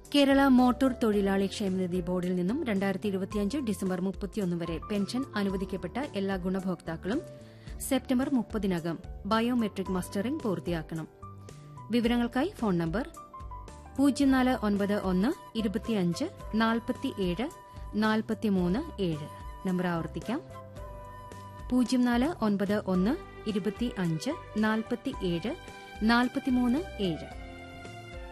Kerala motor തൊഴിലാളി ക്ഷേമനിധി ബോർഡിൽ നിന്നും 2025 ഡിസംബർ 31 വരെ പെൻഷൻ അനുവദിക്കപ്പെട്ട എല്ലാ ഗുണഭോക്താക്കളും സെപ്റ്റംബർ 30-നകം ബയോമെട്രിക് മസ്റ്ററിംഗ് പൂർത്തിയാക്കണം. വിവരങ്ങൾക്കായി ഫോൺ നമ്പർ 0491 25 47 43 നമ്പർ ആവർത്തിക്കാം. 0491 25 47 43